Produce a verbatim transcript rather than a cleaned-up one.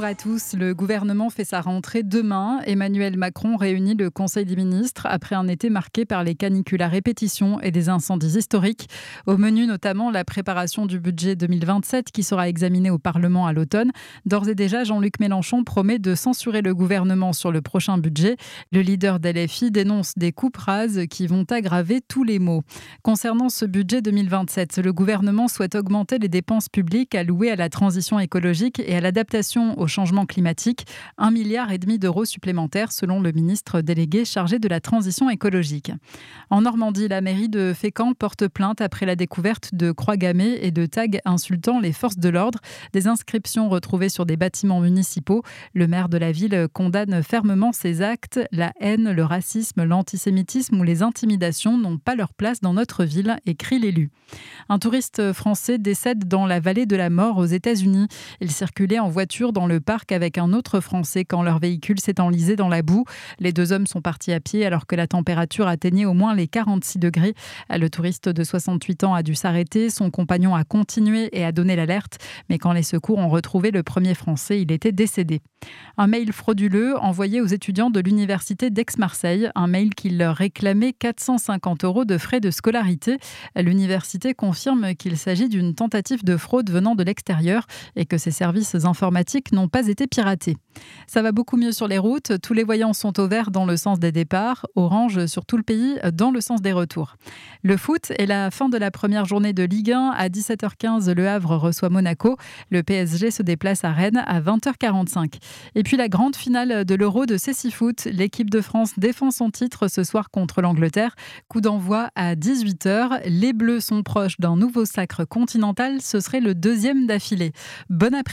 à tous. Le gouvernement fait sa rentrée demain. Emmanuel Macron réunit le Conseil des ministres après un été marqué par les canicules à répétition et des incendies historiques. Au menu notamment la préparation du budget deux mille vingt-sept qui sera examiné au Parlement à l'automne. D'ores et déjà, Jean-Luc Mélenchon promet de censurer le gouvernement sur le prochain budget. Le leader d'L F I dénonce des coupes rases qui vont aggraver tous les maux. Concernant ce budget deux mille vingt-sept, le gouvernement souhaite augmenter les dépenses publiques allouées à la transition écologique et à l'adaptation au changement climatique. Un milliard et demi d'euros supplémentaires selon le ministre délégué chargé de la transition écologique. En Normandie, la mairie de Fécamp porte plainte après la découverte de croix gammées et de tags insultant les forces de l'ordre. Des inscriptions retrouvées sur des bâtiments municipaux. Le maire de la ville condamne fermement ces actes. La haine, le racisme, l'antisémitisme ou les intimidations n'ont pas leur place dans notre ville, écrit l'élu. Un touriste français décède dans la vallée de la mort aux États-Unis. Il circulait en voiture dans le parc avec un autre Français quand leur véhicule s'est enlisé dans la boue. Les deux hommes sont partis à pied alors que la température atteignait au moins les quarante-six degrés. Le touriste de soixante-huit ans a dû s'arrêter. Son compagnon a continué et a donné l'alerte. Mais quand les secours ont retrouvé le premier Français, il était décédé. Un mail frauduleux envoyé aux étudiants de l'université d'Aix-Marseille. Un mail qui leur réclamait quatre cent cinquante euros de frais de scolarité. L'université confirme qu'il s'agit d'une tentative de fraude venant de l'extérieur et que ses services informatiques n'ont pas été piratés. Ça va beaucoup mieux sur les routes. Tous les voyants sont au vert dans le sens des départs, orange sur tout le pays dans le sens des retours. Le foot est la fin de la première journée de Ligue un. À dix-sept heures quinze, Le Havre reçoit Monaco. Le P S G se déplace à Rennes à vingt heures quarante-cinq. Et puis la grande finale de l'Euro de Cécifoot. L'équipe de France défend son titre ce soir contre l'Angleterre. Coup d'envoi à dix-huit heures. Les Bleus sont proches d'un nouveau sacre continental. Ce serait le deuxième d'affilée. Bon après